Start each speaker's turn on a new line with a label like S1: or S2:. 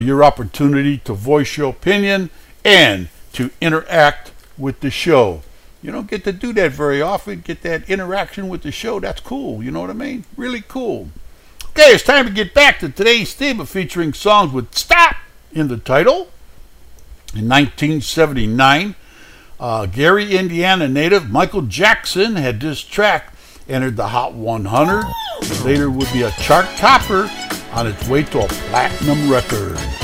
S1: your opportunity to voice your opinion and to interact with the show. You don't get to do that very often, get that interaction with the show. That's cool, you know what I mean? Really cool. Okay, it's time to get back to today's theme featuring songs with "Stop" in the title. In 1979, Gary, Indiana native Michael Jackson had this track entered the Hot 100. Later would be a chart topper on its way to a platinum record.